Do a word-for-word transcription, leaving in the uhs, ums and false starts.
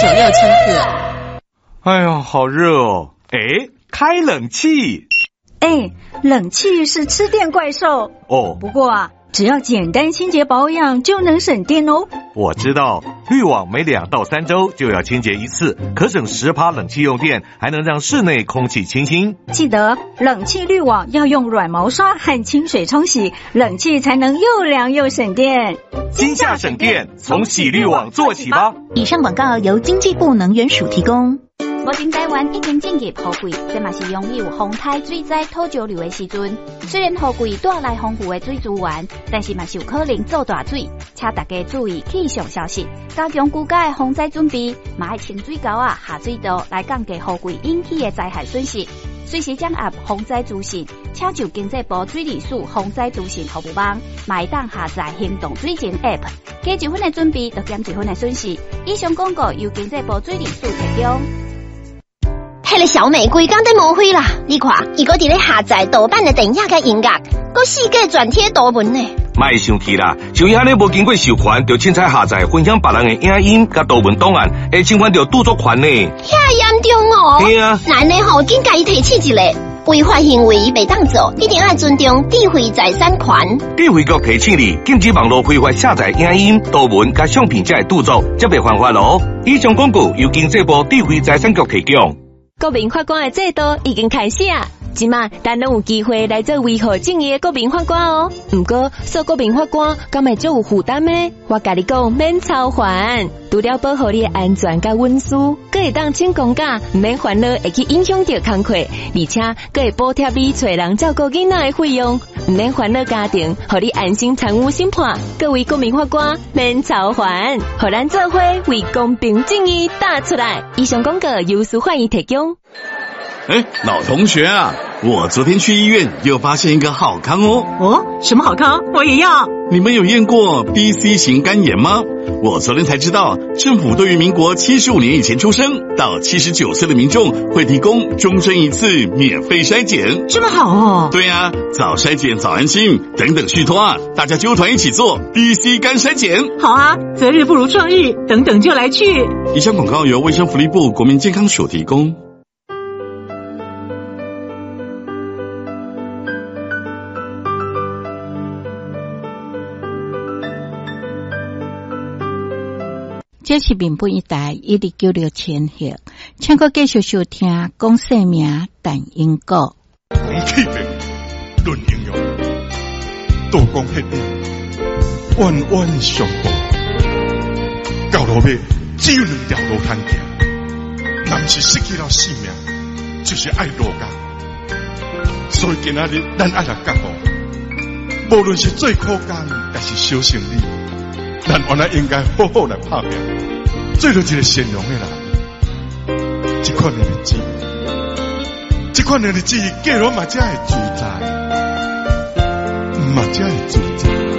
九六七四。 哎呀，好热哦！哎，开冷气。 哎，冷气是吃电怪兽哦。 不过啊，只要简单清洁保养就能省电哦。 我知道，滤网每两到三周就要清洁一次，可省十趴冷气用电，还能让室内空气清新。 记得冷气滤网要用软毛刷和清水冲洗，冷气才能又凉又省电。 今夏省电，从洗滤网做起吧。 以上广告由经济部能源署提供。 目前台湾已经进入雨季，这嘛是拥有风台、水灾、土石流的时阵。虽然雨季带来丰富的水资源，但是嘛是有可能造大水，请大家注意气象消息，加强居家的防灾准备，嘛要清水沟啊、下水道来降低雨季引起的灾害损失。随时掌握防灾资讯，请就经济部水利署防灾资讯服务网，嘛会当下载行动水情 App， 加一分的准备，就减一分的损失。以上广告由经济部水利署提供。 迄个小美规工在抹灰啦！你看，伊个伫咧下载盗版的电影甲音乐，佮四界转贴图文呢。 莫生气啦，像伊安尼无经过授权，就凊彩下载分享别人的影音甲图文档案，会侵犯到著作权呢。 遐严重哦！ 对啊， 咱呢吼，紧甲伊提起一个违法行为袂当做，一定要尊重智慧财产权。 智慧局提醒你，禁止网络非法下载影音、图文甲相片才会著作，则袂犯法咯。以上广告由经济部智慧财产局提供。 国民法官的制度已经开始啊！即马咱拢有机会来做维护正义的国民法官哦。不过做国民法官敢会足有负担呢？我甲你讲，免操烦，除了保护你的安全甲隐私，佫会当请公假，唔免烦恼会去影响到工课，而且佫会补贴你找人照顾囡仔的费用，唔免烦恼家庭，互你安心参与审判。各位国民法官免操烦，互咱做伙为公平正义打出来。以上广告由司法院提供。 哎，老同学啊，我昨天去医院又发现一个好康哦。 哦，什么好康？我也要。 你们有验过 B C 型肝炎吗？我昨天才知道，政府对于民国七十五年以前出生到七十九岁的民众会提供终身一次免费筛检。 这么好哦。 对啊，早筛检早安心，等等续托啊，大家揪团一起做 B C 肝筛检。 好啊，择日不如撞日，等等就来去。 以上广告由卫生福利部国民健康署提供。 这是民本一台一零九六千赫，请各继续收听讲生命谈因果。 讲气质，论英勇，刀光血影，冤冤相报。到落尾只有两条路通行，若不是失去了性命，就是爱落家。所以今仔日咱爱来觉悟，无论是最苦工，还是小胜利。咱原来应该好好来拍拼，做到一个善良的人。这款的日子，这款的日子，过了嘛才会自在，嘛才会自在。